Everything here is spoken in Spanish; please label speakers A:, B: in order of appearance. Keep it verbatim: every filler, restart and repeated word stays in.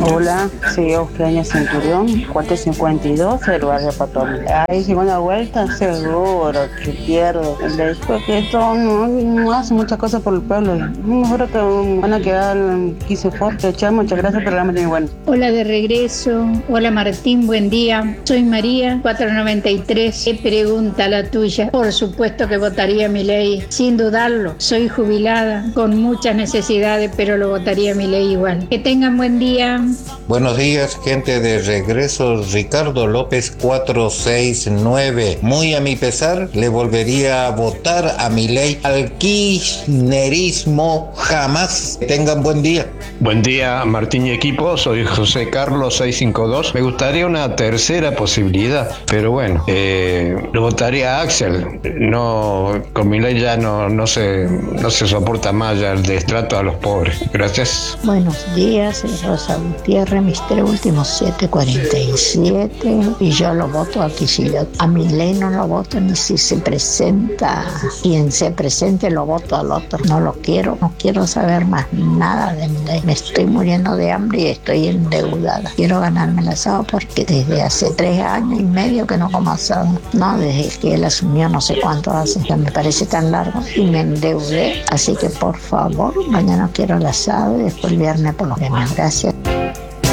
A: Hola, soy Eugenia Centurión, cuatro cincuenta y dos del barrio Patón. Ahí segunda vuelta, seguro que pierdo. Después que esto no, no hace muchas cosas por el pueblo. Mejor que van a quedar quince fuerte. Chao, muchas gracias, pero la muy bueno.
B: Hola de regreso. Hola Martín, buen día. Soy María, cuatro noventa y tres. ¿Qué pregunta la tuya? Por supuesto que votaría Milei, sin dudarlo. Soy jubilada, con muchas necesidades, pero lo votaría Milei igual. Que tengan buen día.
C: Buenos días, gente de regreso. Ricardo López cuatro seis nueve. Muy a mi pesar, le volvería a votar a Milei. Al kirchnerismo jamás. Tengan buen día.
D: Buen día, Martín y equipo. Soy José Carlos seiscientos cincuenta y dos. Me gustaría una tercera posibilidad, pero bueno, eh, lo votaría a Axel. No, con Milei ya no, no se, no se soporta más ya el destrato a los pobres. Gracias.
E: Buenos días, soy Rosa Gutiérrez, mis tres últimos siete cuarenta y siete, y yo lo voto a Kicillof. A Milei no lo voto ni si se presenta, y en se presente lo voto al otro. No lo quiero, no quiero saber más nada de Milei. Me estoy muriendo de hambre y estoy endeudada. Quiero ganarme el asado porque desde hace tres años y medio que no como asado. No, desde que él asumió no sé cuánto hace, ya me parece tan largo, y me endeudé. Así que por favor, mañana quiero el asado y después el viernes por lo menos. Gracias.